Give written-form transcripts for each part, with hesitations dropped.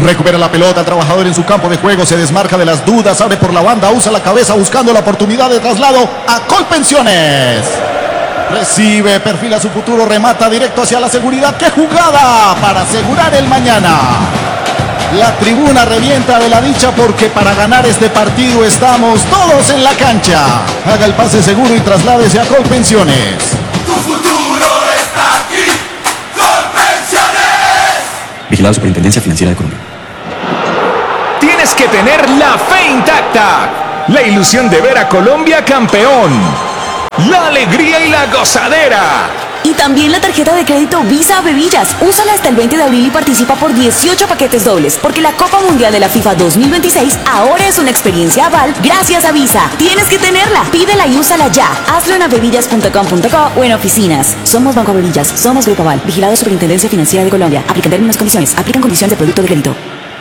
Recupera la pelota, el trabajador en su campo de juego, se desmarca de las dudas, abre por la banda, usa la cabeza buscando la oportunidad de traslado a Colpensiones. Recibe, perfila su futuro, remata directo hacia la seguridad. ¡Qué jugada para asegurar el mañana! La tribuna revienta de la dicha porque para ganar este partido estamos todos en la cancha. Haga el pase seguro y trasládese a Colpensiones. Tu futuro está aquí. Colpensiones. Vigilado Superintendencia Financiera de Colombia. Tienes que tener la fe intacta. La ilusión de ver a Colombia campeón. La alegría y la gozadera. Y también la tarjeta de crédito Visa Bebillas. Úsala hasta el 20 de abril y participa por 18 paquetes dobles. Porque la Copa Mundial de la FIFA 2026 ahora es una experiencia aval gracias a Visa. Tienes que tenerla. Pídela y úsala ya. Hazlo en abebillas.com.co o en oficinas. Somos Banco Bebillas. Somos Grupo Aval. Vigilado Superintendencia Financiera de Colombia. Aplican términos y condiciones. Aplican condiciones de producto de crédito.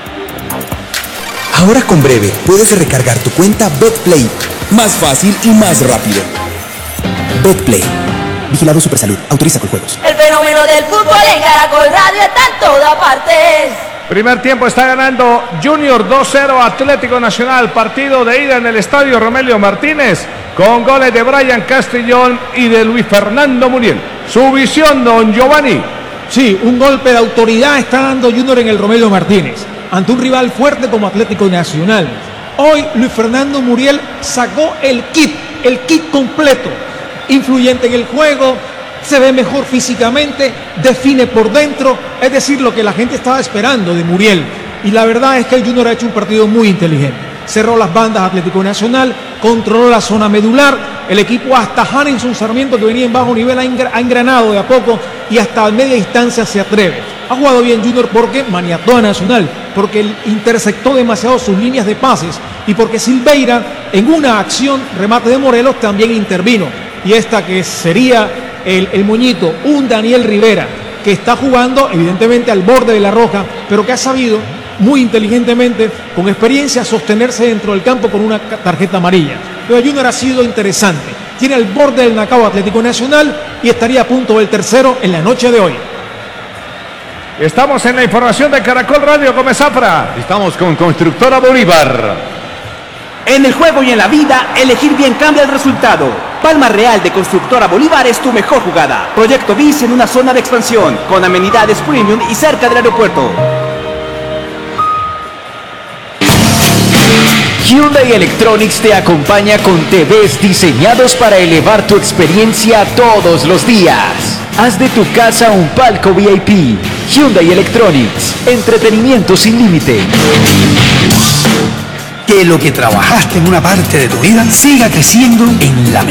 Ahora con Breve puedes recargar tu cuenta BetPlay. Más fácil y más rápido. BetPlay. Vigilado Supersalud. Autoriza con juegos. El fenómeno del fútbol en Caracol Radio está en todas partes. Primer tiempo está ganando Junior 2-0 Atlético Nacional. Partido de ida en el estadio Romelio Martínez con goles de Brian Castrillón y de Luis Fernando Muriel. Su visión, don Giovanni. Sí, un golpe de autoridad está dando Junior en el Romelio Martínez ante un rival fuerte como Atlético Nacional. Hoy Luis Fernando Muriel sacó el kit completo. Influyente en el juego, se ve mejor físicamente, define por dentro, es decir, lo que la gente estaba esperando de Muriel. Y la verdad es que el Junior ha hecho un partido muy inteligente. Cerró las bandas Atlético Nacional, controló la zona medular, el equipo hasta Hanninson Sarmiento, que venía en bajo nivel, ha engranado de a poco y hasta a media distancia se atreve. Ha jugado bien Junior porque maniató a Nacional, porque interceptó demasiado sus líneas de pases y porque Silveira en una acción, remate de Morelos, también intervino. Y esta que sería el moñito, un Daniel Rivera, que está jugando evidentemente al borde de la roja, pero que ha sabido muy inteligentemente, con experiencia, sostenerse dentro del campo con una tarjeta amarilla. Pero Junior ha sido interesante. Tiene al borde del knockout Atlético Nacional y estaría a punto del tercero en la noche de hoy. Estamos en la información de Caracol Radio con Zafra. Estamos con Constructora Bolívar. En el juego y en la vida, elegir bien cambia el resultado. Palma Real de Constructora Bolívar es tu mejor jugada. Proyecto BIS en una zona de expansión, con amenidades premium y cerca del aeropuerto. Hyundai Electronics te acompaña con TVs diseñados para elevar tu experiencia todos los días. Haz de tu casa un palco VIP. Hyundai Electronics, entretenimiento sin límite. Que lo que trabajaste en una parte de tu vida siga creciendo en la mejor